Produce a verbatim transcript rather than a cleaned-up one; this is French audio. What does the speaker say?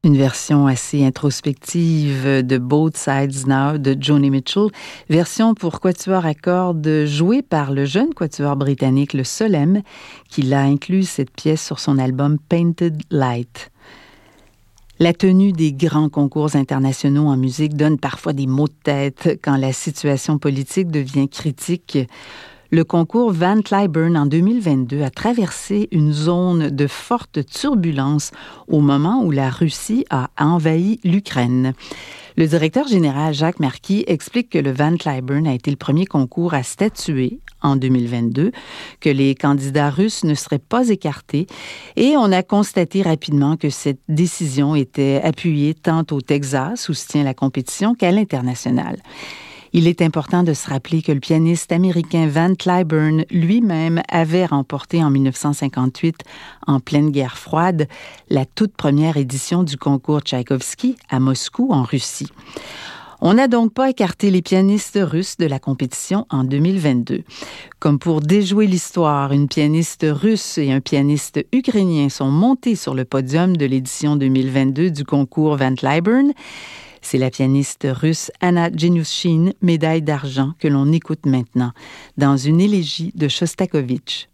Une version assez introspective de Both Sides Now de Joni Mitchell, version pour quatuor à cordes jouée par le jeune quatuor britannique le Solem, qui l'a inclus cette pièce sur son album Painted Light. La tenue des grands concours internationaux en musique donne parfois des maux de tête quand la situation politique devient critique. Le concours Van Cliburn en deux mille vingt-deux a traversé une zone de forte turbulence au moment où la Russie a envahi l'Ukraine. Le directeur général Jacques Marquis explique que le Van Cliburn a été le premier concours à statuer en deux mille vingt-deux, que les candidats russes ne seraient pas écartés et on a constaté rapidement que cette décision était appuyée tant au Texas, où se tient la compétition, qu'à l'international. Il est important de se rappeler que le pianiste américain Van Cliburn lui-même avait remporté en dix-neuf cent cinquante-huit, en pleine guerre froide, la toute première édition du concours Tchaïkovski à Moscou, en Russie. On n'a donc pas écarté les pianistes russes de la compétition en deux mille vingt-deux. Comme pour déjouer l'histoire, une pianiste russe et un pianiste ukrainien sont montés sur le podium de l'édition deux mille vingt-deux du concours Van Cliburn. C'est la pianiste russe Anna Genushine, médaille d'argent, que l'on écoute maintenant, dans une élégie de Shostakovich.